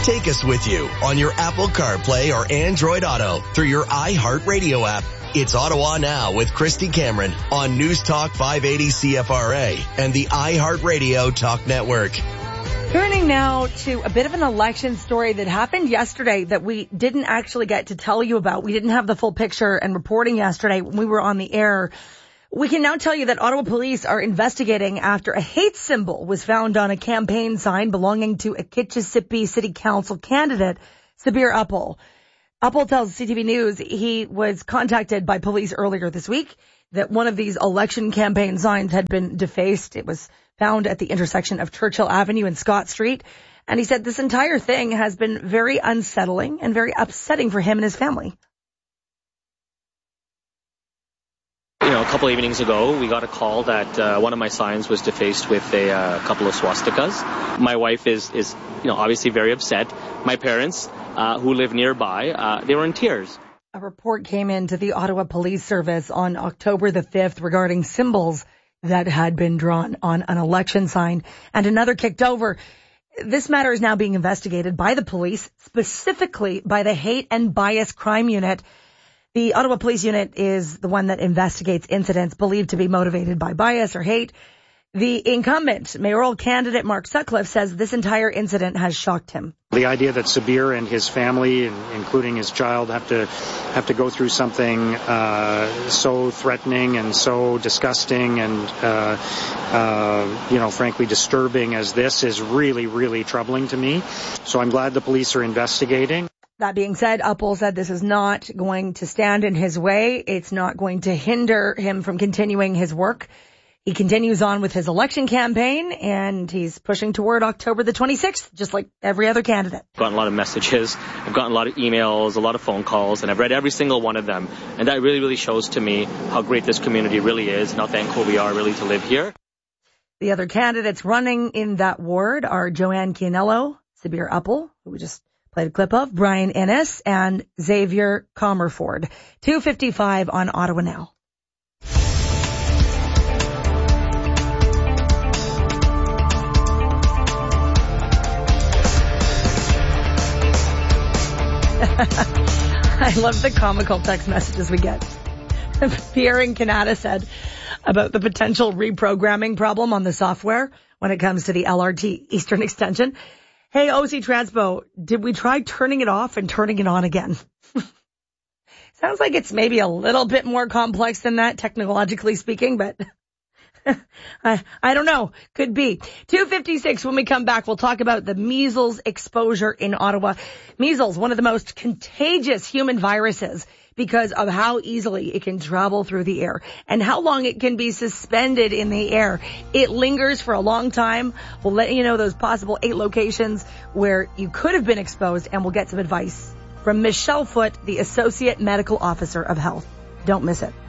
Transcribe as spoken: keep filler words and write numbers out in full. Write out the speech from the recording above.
Take us with you on your Apple CarPlay or Android Auto through your iHeartRadio app. It's Ottawa Now with Christy Cameron on News Talk five eighty C F R A and the iHeartRadio Talk Network. Turning now to a bit of an election story that happened yesterday that we didn't actually get to tell you about. We didn't have the full picture and reporting yesterday when we were on the air. We can now tell you that Ottawa police are investigating after a hate symbol was found on a campaign sign belonging to a Kitchissippi City Council candidate, Sabir Uppal. Uppal tells C T V News he was contacted by police earlier this week that one of these election campaign signs had been defaced. It was found at the intersection of Churchill Avenue and Scott Street. And he said this entire thing has been very unsettling and very upsetting for him and his family. You know, a couple of evenings ago, we got a call that uh, one of my signs was defaced with a uh, couple of swastikas. My wife is, is, you know, obviously very upset. My parents, uh, who live nearby, uh, they were in tears. A report came into the Ottawa Police Service on October the fifth regarding symbols that had been drawn on an election sign and another kicked over. This matter is now being investigated by the police, specifically by the Hate and Bias Crime Unit. The Ottawa Police Unit is the one that investigates incidents believed to be motivated by bias or hate. The incumbent mayoral candidate, Mark Sutcliffe, says this entire incident has shocked him. The idea that Sabir and his family, including his child, have to have to go through something uh, so threatening and so disgusting and, uh, uh, you know, frankly disturbing as this is really, really troubling to me. So I'm glad the police are investigating. That being said, Uppal said this is not going to stand in his way. It's not going to hinder him from continuing his work. He continues on with his election campaign, and he's pushing toward October the twenty-sixth, just like every other candidate. I've gotten a lot of messages, I've gotten a lot of emails, a lot of phone calls, and I've read every single one of them. And that really, really shows to me how great this community really is and how thankful we are really to live here. The other candidates running in that ward are Joanne Chianello, Sabir Uppal, who we just played a clip of, Brian Ennis, and Xavier Comerford. two fifty-five on Ottawa Now. I love the comical text messages we get. Pierre in Canada said about the potential reprogramming problem on the software when it comes to the L R T Eastern Extension. Hey, O C Transpo, did we try turning it off and turning it on again? Sounds like it's maybe a little bit more complex than that, technologically speaking, but I, I don't know. Could be. two fifty-six, when we come back, we'll talk about the measles exposure in Ottawa. Measles, one of the most contagious human viruses because of how easily it can travel through the air and how long it can be suspended in the air. It lingers for a long time. We'll let you know those possible eight locations where you could have been exposed, and we'll get some advice from Michelle Foote, the Associate Medical Officer of Health. Don't miss it.